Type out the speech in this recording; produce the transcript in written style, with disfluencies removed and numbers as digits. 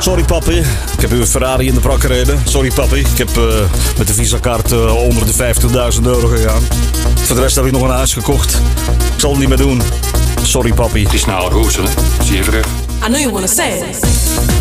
Sorry papi, ik heb een Ferrari in de prak gereden. Sorry papi, ik heb met de Visa-kaart onder de €50.000 gegaan. Voor de rest heb ik nog een huis gekocht. Ik zal het niet meer doen. Sorry papi. Het is nou roze, zie je terug. I know you wanna say it.